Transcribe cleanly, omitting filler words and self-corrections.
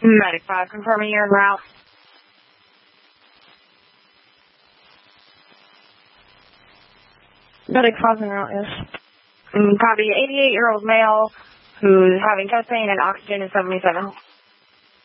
Medic 5, confirming you're en route. Medic 5 en route, yes. Copy, 88-year-old male who's having chest pain and oxygen is 77.